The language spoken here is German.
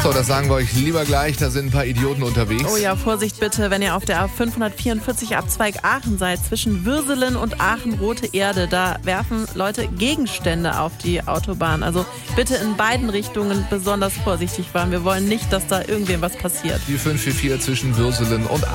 So, das sagen wir euch lieber gleich, da sind ein paar Idioten unterwegs. Oh ja, Vorsicht bitte, wenn ihr auf der A544 Abzweig Aachen seid, zwischen Würselen und Aachen Rote Erde, da werfen Leute Gegenstände auf die Autobahn. Also bitte in beiden Richtungen besonders vorsichtig fahren. Wir wollen nicht, dass da irgendwem was passiert. Die 544 zwischen Würselen und